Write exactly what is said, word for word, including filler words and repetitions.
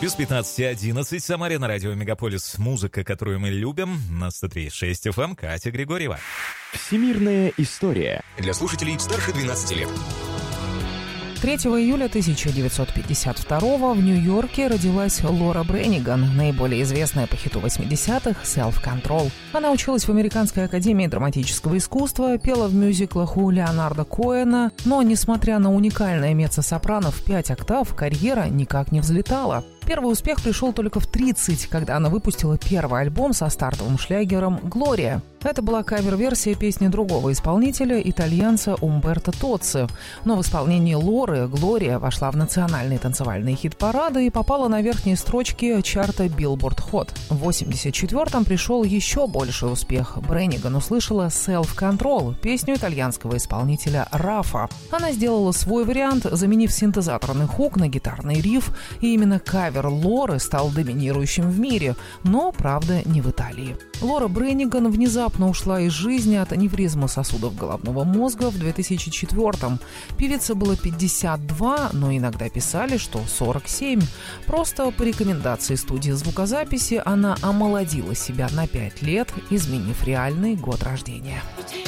Без пятнадцати одиннадцать в Самаре на радио Мегаполис. Музыка, которую мы любим. На сто три и шесть эф эм. Катя Григорьева. Всемирная история. Для слушателей старше двенадцати лет. третьего июля тысяча девятьсот пятьдесят второго в Нью-Йорке родилась Лора Бренниган, наиболее известная по хиту восьмидесятых «Self Control». Она училась в Американской академии драматического искусства, пела в мюзиклах у Леонарда Коэна, но, несмотря на уникальное меццо-сопрано в пять октав, карьера никак не взлетала. Первый успех пришел только в тридцать, когда она выпустила первый альбом со стартовым шлягером «Глория». Это была кавер-версия песни другого исполнителя, итальянца Умберто Тоцци. Но в исполнении Лоры «Глория» вошла в национальные танцевальные хит-парады и попала на верхние строчки чарта Billboard Hot. В восемьдесят четвёртом пришел еще больший успех. Бренниган услышала «Self Control», песню итальянского исполнителя Рафа. Она сделала свой вариант, заменив синтезаторный хук на гитарный риф, и именно кавер Лоры стал доминирующим в мире, но, правда, не в Италии. Лора Бренниган внезапно ушла из жизни от аневризмы сосудов головного мозга в две тысячи четвёртом. Певице было пятьдесят два, но иногда писали, что сорок семь. Просто по рекомендации студии звукозаписи она омолодила себя на пять лет, изменив реальный год рождения.